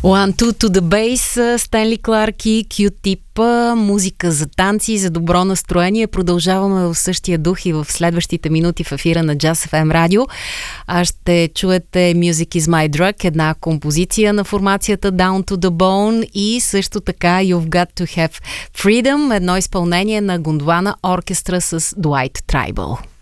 One, two to the bass, Стенли Кларк и Q-Tip, музика за танци и за добро настроение. Продължаваме в същия дух и в следващите минути в ефира на Jazz FM Radio. Ще чуете Music is my drug, една композиция на формацията Down to the Bone и също така You've got to have freedom, едно изпълнение на Гондwana Оркестра с Dwight Tribal.